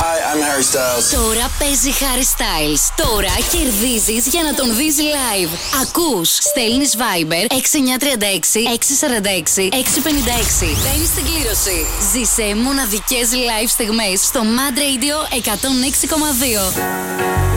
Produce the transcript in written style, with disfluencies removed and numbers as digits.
Hi, I'm Harry Styles. Τώρα παίζει Harry Styles. Τώρα κερδίζεις για να τον δεις live. Ακούς, στέλνεις Viber 6936 646 656. Μπαίνεις στην κλήρωση. Ζήσε μοναδικές live στιγμές στο Mad Radio 106,2.